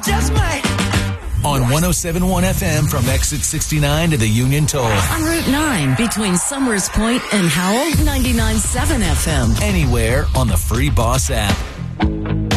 just might. On 107.1 FM from exit 69 to the Union Toll. On Route 9 between Summers Point and Howell, 99.7 FM. Anywhere on the free Boss app.